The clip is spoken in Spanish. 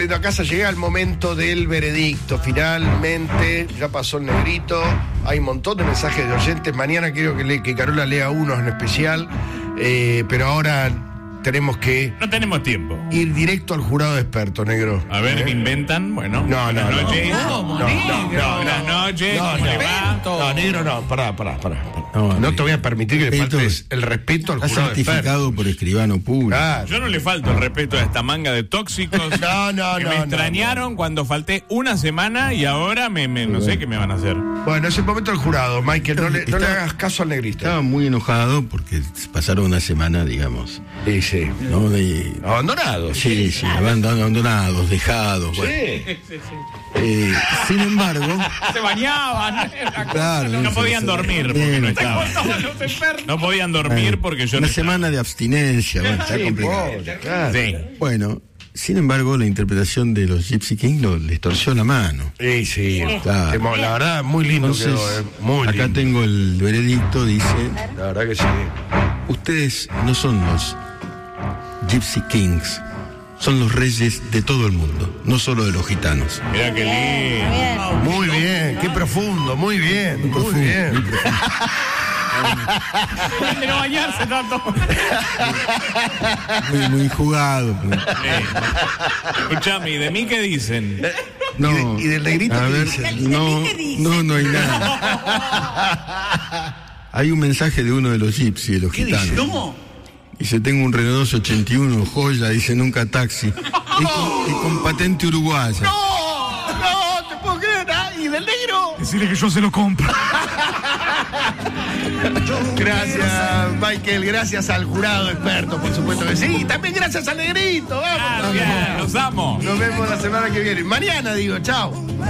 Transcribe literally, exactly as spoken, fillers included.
volviendo a casa, llega el momento del veredicto. Finalmente, ya pasó el negrito. Hay un montón de mensajes de oyentes. Mañana quiero que, le, que Carola lea unos en especial. Eh, pero ahora tenemos que... No tenemos tiempo. Ir directo al jurado de experto, negro. A ver, ¿Eh? ¿qué inventan? Bueno. No, no, buenas no. noches. No, no, no, no, Buenas noches. No, ¿Cómo no, le va? no, negro, no. Pará, pará, pará. No, No te voy a permitir que le respeto, faltes el respeto al Está jurado de experto. certificado por escribano público. Claro. Yo no le falto el respeto a esta manga de tóxicos. No, no, que no, me no, extrañaron no. cuando falté una semana y ahora me, me no sé qué me van a hacer. Bueno, es el momento del jurado, Michael. No le, no le Está- hagas caso al negrito. Estaba muy enojado porque pasaron una semana, digamos, Sí, sí. ¿no? De, Abandonados. sí, sí, abandonados, dejados. Bueno. Sí. Eh, sin embargo, Se bañaban. claro, No eso, podían eso, dormir porque bien, no claro. estaban. No podían dormir porque yo una no semana de abstinencia, bueno, está Sí, complicado. pobre, claro. Sí. Bueno, sin embargo, la interpretación de los Gypsy Kings lo, les torció la mano. Sí, sí. Claro. Temo- La verdad, muy lindo Entonces, quedó, eh. Muy acá lindo. tengo el veredicto, dice, La verdad que sí. ustedes no son los Gypsy Kings, son los reyes de todo el mundo, no solo de los gitanos. Mira qué lindo. Muy bien, qué profundo, muy bien, muy, profundo, bien. muy profundo. De no bañarse tanto. Muy, muy jugado. Escuchame, ¿y de mí qué dicen? No, ¿Y de- y del negrito a qué ver, dice? no, no, no hay nada. Hay un mensaje de uno de los Gypsy, de los ¿Qué gitanos. dice? ¿Cómo? Dice, tengo un Renault dos ochenta y uno, joya, dice, nunca taxi. Y con, y con patente uruguaya. ¡No! ¡No! ¡Te puedo creer! Ah, ¿y del negro? Decirle que yo se lo compro. Gracias, Michael. Gracias al jurado experto, por supuesto que sí. Y también gracias al negrito. Vamos. Los amo. Nos vemos la semana que viene. Mañana, digo, chao.